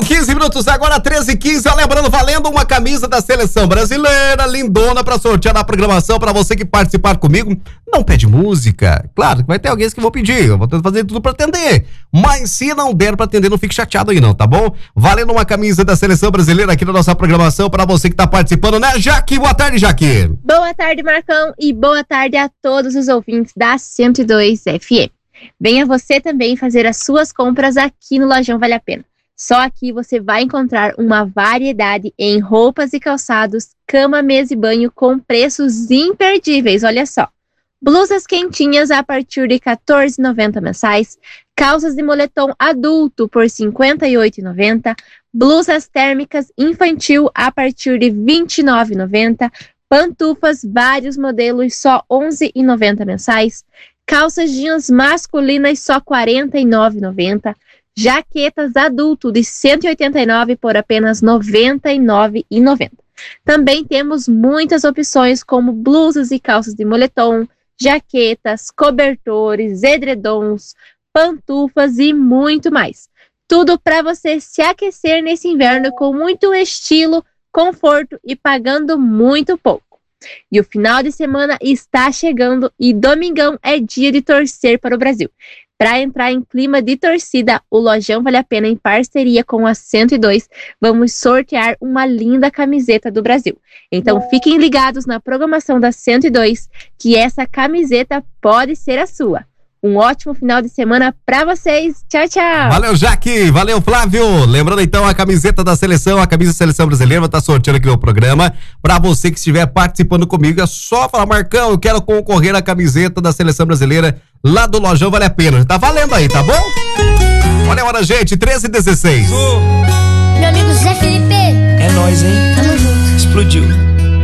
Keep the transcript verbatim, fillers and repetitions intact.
quinze minutos agora, treze e quinze. Lembrando, valendo uma camisa da Seleção Brasileira, lindona, pra sortear na programação. Pra você que participar comigo, não pede música. Claro que vai ter alguém que vão pedir, eu vou tentar fazer tudo pra atender. Mas se não der pra atender, não fique chateado aí não, tá bom? Valendo uma camisa da Seleção Brasileira aqui na nossa programação, pra você que tá participando, né, Jaque? Boa tarde, Jaque. Boa tarde, Marcão, e boa tarde a todos os ouvintes da cento e dois F M. Venha você também fazer as suas compras aqui no Lojão Vale a Pena. Só aqui você vai encontrar uma variedade em roupas e calçados, cama, mesa e banho com preços imperdíveis, olha só. Blusas quentinhas a partir de quatorze reais e noventa centavos mensais, calças de moletom adulto por cinquenta e oito reais e noventa centavos, blusas térmicas infantil a partir de vinte e nove reais e noventa centavos, pantufas vários modelos só onze reais e noventa centavos mensais, calças jeans masculinas só quarenta e nove reais e noventa centavos, jaquetas adulto de cento e oitenta e nove reais por apenas noventa e nove reais e noventa centavos. Também temos muitas opções como blusas e calças de moletom, jaquetas, cobertores, edredons, pantufas e muito mais. Tudo para você se aquecer nesse inverno com muito estilo, conforto e pagando muito pouco. E o final de semana está chegando e domingão é dia de torcer para o Brasil. Para entrar em clima de torcida, o Lojão Vale a Pena, em parceria com a cento e dois, vamos sortear uma linda camiseta do Brasil. Então fiquem ligados na programação da cento e dois, que essa camiseta pode ser a sua. Um ótimo final de semana pra vocês. Tchau, tchau. Valeu, Jaque. Valeu, Flávio. Lembrando, então, a camiseta da seleção, a camisa da Seleção Brasileira, vai estar sorteando aqui no programa. Pra você que estiver participando comigo, é só falar, Marcão, eu quero concorrer à camiseta da Seleção Brasileira lá do Lojão Vale a Pena. Tá valendo aí, tá bom? Olha a hora, gente. treze e dezesseis. Meu amigo Zé Felipe. É nóis, hein? Tamo junto. Explodiu.